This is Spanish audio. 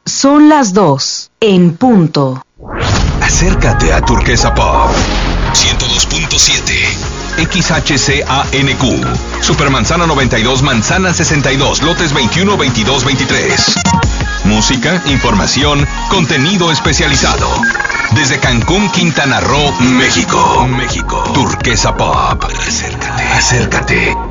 Son las 2 en punto. Acércate a Turquesa Pop 102.7 XHCANQ Supermanzana 92, Manzana 62, lotes 21, 22, 23. Música, información, contenido especializado. Desde Cancún, Quintana Roo, México. Turquesa Pop. Acércate.